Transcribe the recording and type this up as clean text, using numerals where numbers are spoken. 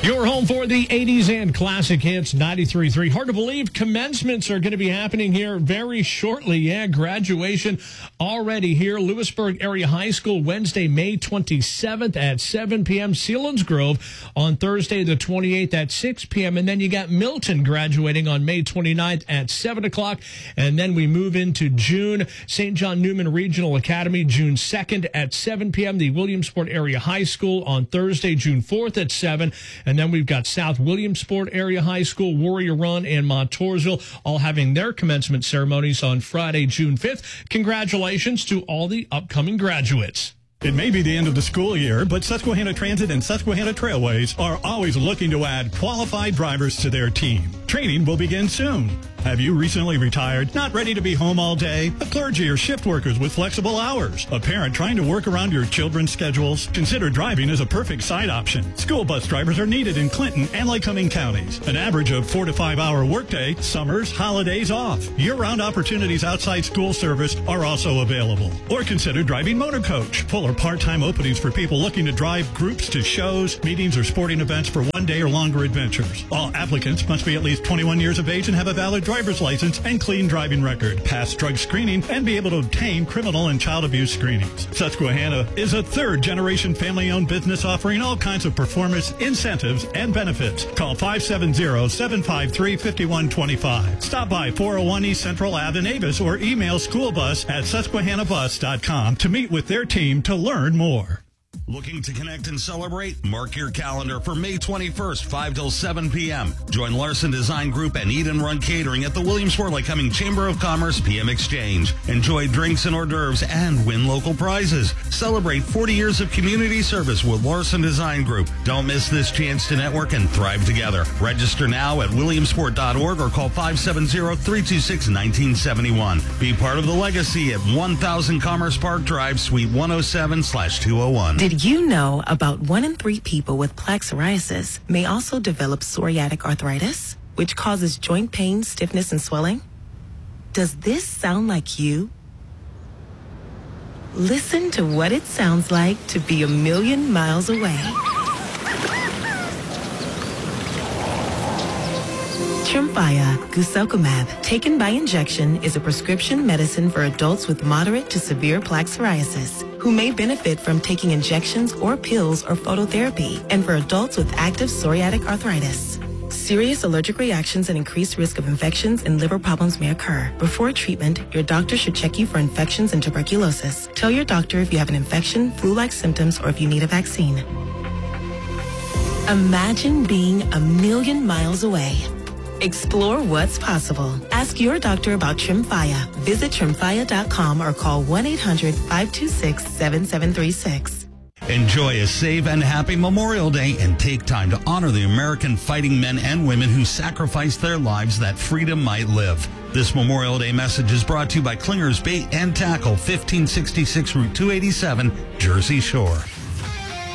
Your home for the 80s and classic hits, 93.3. Hard to believe commencements are going to be happening here very shortly. Yeah, graduation already here. Lewisburg Area High School, Wednesday, May 27th at 7 p.m. Selinsgrove on Thursday, the 28th at 6 p.m. And then you got Milton graduating on May 29th at 7 o'clock. And then we move into June. St. John Newman Regional Academy, June 2nd at 7 p.m. The Williamsport Area High School on Thursday, June 4th at 7. And then we've got South Williamsport Area High School, Warrior Run, and Montoursville all having their commencement ceremonies on Friday, June 5th. Congratulations to all the upcoming graduates. It may be the end of the school year, but Susquehanna Transit and Susquehanna Trailways are always looking to add qualified drivers to their team. Training will begin soon. Have you recently retired, not ready to be home all day? A clergy or shift workers with flexible hours? A parent trying to work around your children's schedules? Consider driving as a perfect side option. School bus drivers are needed in Clinton and Lycoming counties. An average of 4 to 5 hour workday, summers, holidays off. Year-round opportunities outside school service are also available. Or consider driving motor coach. Full or part-time openings for people looking to drive groups to shows, meetings, or sporting events for one day or longer adventures. All applicants must be at least 21 years of age and have a valid driver's license and clean driving record, pass drug screening, and be able to obtain criminal and child abuse screenings. Susquehanna is a third-generation family-owned business offering all kinds of performance, incentives, and benefits. Call 570-753-5125. Stop by 401 East Central Ave in Avis or email schoolbus@susquehannabus.com to meet with their team to learn more. Looking to connect and celebrate? Mark your calendar for May 21st, 5 till 7 p.m. Join Larson Design Group and Eat and Run Catering at the Williamsport Lycoming Chamber of Commerce PM Exchange. Enjoy drinks and hors d'oeuvres and win local prizes. Celebrate 40 years of community service with Larson Design Group. Don't miss this chance to network and thrive together. Register now at williamsport.org or call 570-326-1971. Be part of the legacy at 1000 Commerce Park Drive, Suite 107/201. Did you know about 1 in 3 people with plaque psoriasis may also develop psoriatic arthritis, which causes joint pain, stiffness, and swelling? Does this sound like you? Listen to what it sounds like to be a million miles away. Tremfya guselkumab, taken by injection, is a prescription medicine for adults with moderate to severe plaque psoriasis who may benefit from taking injections or pills or phototherapy, and for adults with active psoriatic arthritis. Serious allergic reactions and increased risk of infections and liver problems may occur. Before treatment, your doctor should check you for infections and tuberculosis. Tell your doctor if you have an infection, flu-like symptoms, or if you need a vaccine. Imagine being a million miles away. Explore what's possible. Ask your doctor about Tremfya. Visit Tremfya.com or call 1-800-526-7736. Enjoy a safe and happy Memorial Day and take time to honor the American fighting men and women who sacrificed their lives that freedom might live. This Memorial Day message is brought to you by Klinger's Bait and Tackle, 1566 Route 287, Jersey Shore.